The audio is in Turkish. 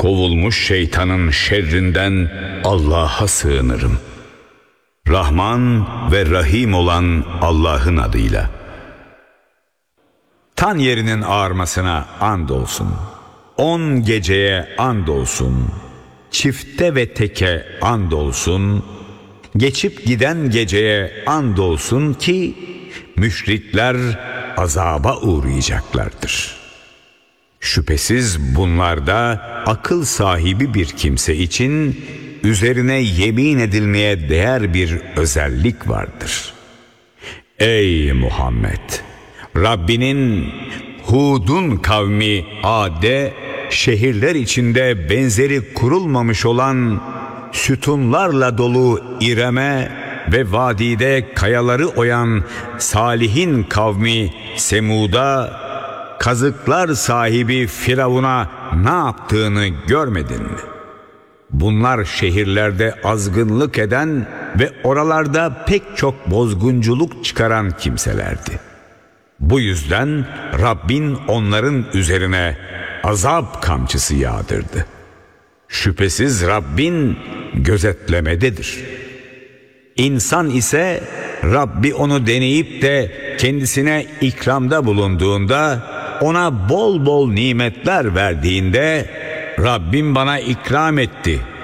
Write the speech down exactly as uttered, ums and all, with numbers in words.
kovulmuş şeytanın şerrinden Allah'a sığınırım. Rahman ve Rahim olan Allah'ın adıyla. Tan yerinin ağarmasına andolsun. On geceye andolsun. Çifte ve teke andolsun. Geçip giden geceye andolsun ki müşrikler azaba uğrayacaklardır. Şüphesiz bunlarda akıl sahibi bir kimse için üzerine yemin edilmeye değer bir özellik vardır. Ey Muhammed! Rabbinin Hud'un kavmi Ad'e şehirler içinde benzeri kurulmamış olan sütunlarla dolu İrem'e ve vadide kayaları oyan Salih'in kavmi Semud'a, kazıklar sahibi Firavun'a ne yaptığını görmedin mi? Bunlar şehirlerde azgınlık eden ve oralarda pek çok bozgunculuk çıkaran kimselerdi. Bu yüzden Rabbin onların üzerine azap kamçısı yağdırdı. Şüphesiz Rabbin gözetlemededir. İnsan ise Rabbi onu deneyip de kendisine ikramda bulunduğunda, ona bol bol nimetler verdiğinde Rabbim bana ikram etti